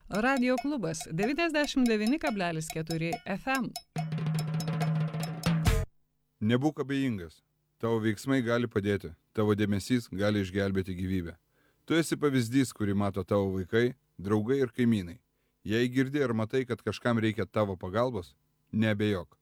Radio klubas 99,4 FM. Nebūk abejingas. Tavo veiksmai gali padėti. Tavo dėmesys gali išgelbėti gyvybę. Tu esi pavyzdys, kurį mato tavo vaikai, draugai ir kaimynai. Jei girdi ar matai, kad kažkam reikia tavo pagalbos, neabejok.